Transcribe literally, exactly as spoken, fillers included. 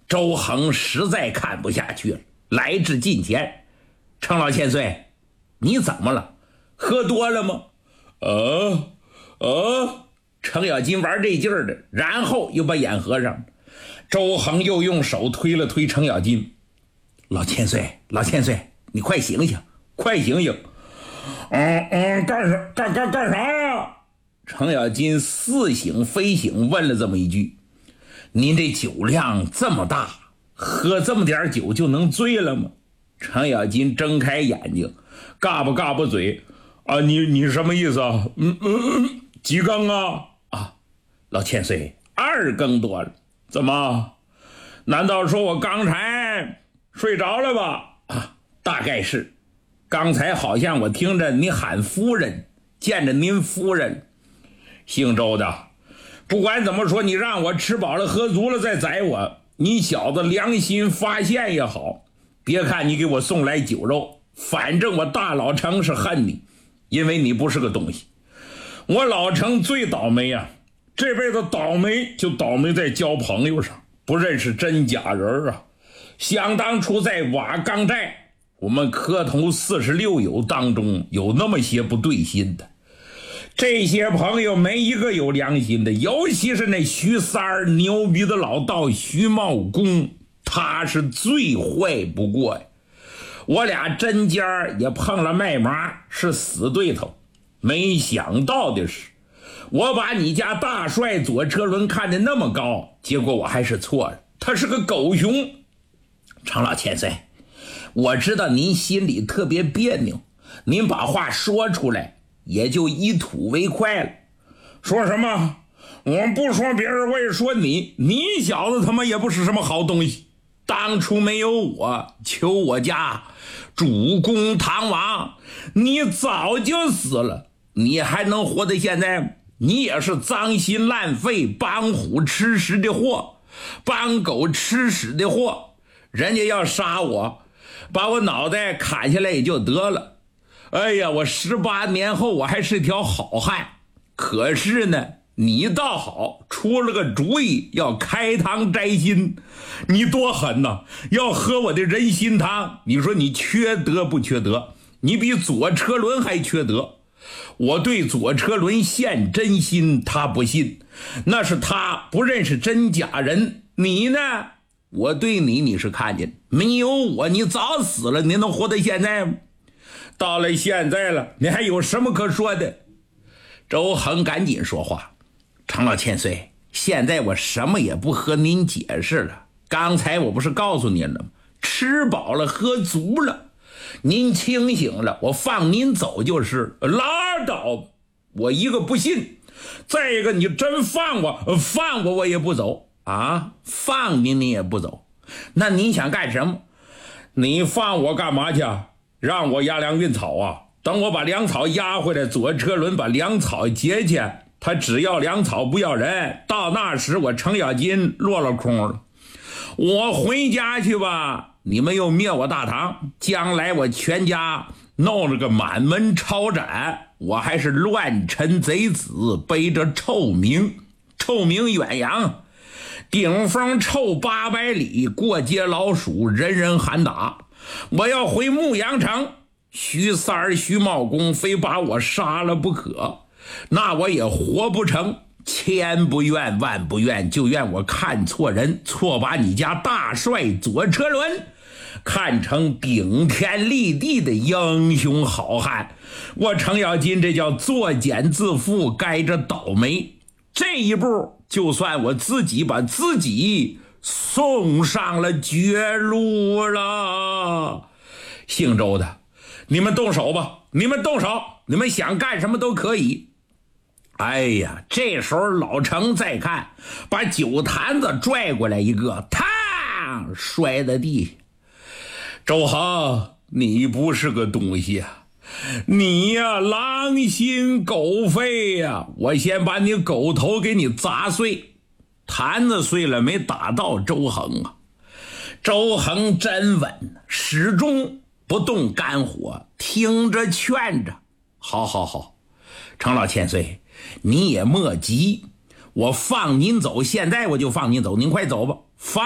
周恒实在看不下去了，来至近前，程老千岁，你怎么了？喝多了吗？ 啊啊！ 程咬金玩这劲儿的，然后又把眼合上。周恒又用手推了推程咬金，老千岁，老千岁，你快醒醒，快醒醒！ 嗯嗯，干啥干干干啥呀？ 程咬金似醒非醒问了这么一句：“您这酒量这么大，喝这么点酒就能醉了吗？”程咬金睁开眼睛，嘎巴嘎巴嘴：“ 啊，你你什么意思啊？嗯嗯嗯，几更啊？ 啊，老千岁，二更多了。 怎么？难道说我刚才睡着了吧？ 啊，大概是。刚才好像我听着你喊夫人，见着您夫人。 姓周的，不管怎么说，你让我吃饱了喝足了再宰我，你小子良心发现也好。别看你给我送来酒肉，反正我大老程是恨你，因为你不是个东西。我老程最倒霉啊，这辈子倒霉就倒霉在交朋友上，不认识真假人啊。想当初在瓦岗寨，我们磕头四十六友当中有那么些不对心的，这些朋友没一个有良心的，尤其是那徐三儿牛逼的老道徐茂公，他是最坏不过呀。我俩针尖也碰了麦麻，是死对头。没想到的是，我把你家大帅左车轮看得那么高，结果我还是错了，他是个狗熊。 程老千岁，我知道您心里特别别扭，您把话说出来也就一吐为快了。 说什么？我不说别人，我也说你，你小子他妈也不是什么好东西。 当初没有我，求我家主公唐王，你早就死了，你还能活到现在吗？你也是脏心烂肺、帮虎吃食的货，帮狗吃屎的货。人家要杀我，把我脑袋砍下来也就得了。哎呀，我十八年后我还是条好汉。可是呢，你倒好，出了个主意要开膛摘心。你多狠呐，要喝我的人心汤。你说你缺德不缺德？你比左车轮还缺德。我对左车轮献真心，他不信，那是他不认识真假人。你呢？我对你你是看见，没有我你早死了，你能活到现在吗？ 到了现在了，你还有什么可说的？ 周恒赶紧说话：程老千岁，现在我什么也不和您解释了。刚才我不是告诉您了吗？吃饱了喝足了，您清醒了，我放您走就是。 拉倒，我一个不信，再一个你真放我，放我我也不走啊！放您你也不走，那您想干什么？ 你放我干嘛去？让我压粮运草啊？等我把粮草压回来，左车轮把粮草结去，他只要粮草不要人，到那时我程咬金落了空了。我回家去吧，你们又灭我大唐，将来我全家弄了个满门抄斩，我还是乱臣贼子，背着臭名，臭名远扬，顶风臭八百里，过街老鼠人人喊打。我要回牧羊城，徐三儿徐茂公非把我杀了不可，那我也活不成。千不愿万不愿，就愿我看错人，错把你家大帅左车轮看成顶天立地的英雄好汉。我程咬金这叫作茧自缚，该着倒霉。这一步就算我自己把自己送上了绝路了。姓周的，你们动手吧，你们动手，你们想干什么都可以。哎呀，这时候老程再看，把酒坛子拽过来一个，嘡，摔在地下。周恒，你不是个东西啊，你呀狼心狗肺呀！我先把你狗头给你砸碎。坛子碎了没打到周恒啊。周恒真稳，始终不动肝火，听着劝着。好好好，程老千岁，你也莫急，我放您走，现在我就放您走，您快走吧。放